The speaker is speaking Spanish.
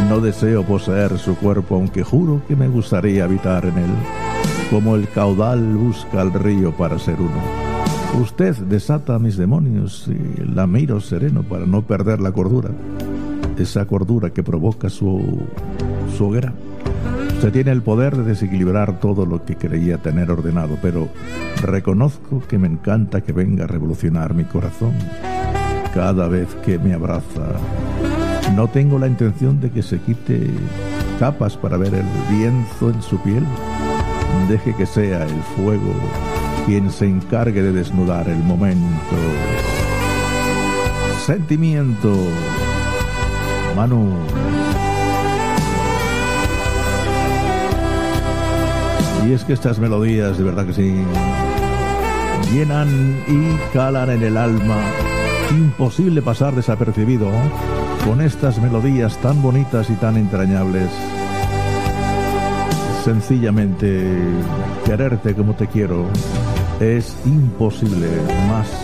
No deseo poseer su cuerpo, aunque juro que me gustaría habitar en él, como el caudal busca al río para ser uno. Usted desata mis demonios y la miro sereno para no perder la cordura, esa cordura que provoca su hoguera. Usted tiene el poder de desequilibrar todo lo que creía tener ordenado, pero reconozco que me encanta que venga a revolucionar mi corazón cada vez que me abraza. No tengo la intención de que se quite capas para ver el lienzo en su piel. Deje que sea el fuego quien se encargue de desnudar el momento. Sentimiento, Manu. Y es que estas melodías, de verdad que sí, llenan y calan en el alma. Imposible pasar desapercibido con estas melodías tan bonitas y tan entrañables. Sencillamente, quererte como te quiero es imposible, más